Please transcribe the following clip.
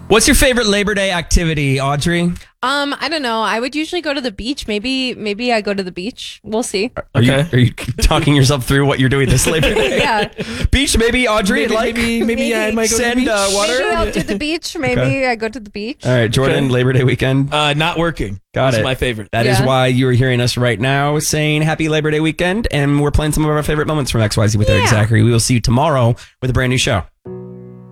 What's your favorite Labor Day activity, Audrey? I don't know. I would usually go to the beach. Maybe I go to the beach. We'll see. Are you talking yourself through what you're doing this Labor Day? Yeah. Beach, maybe, Audrey? Maybe I might go send to the beach. water? Maybe I'll do the beach. Maybe I go to the beach. All right, Jordan, Okay. Labor Day weekend. Not working. Got That's it. my favorite. That is Yeah. why you are hearing us right now saying Happy Labor Day weekend, and we're playing some of our favorite moments from XYZ with Eric Zachary. We will see you tomorrow with a brand new show.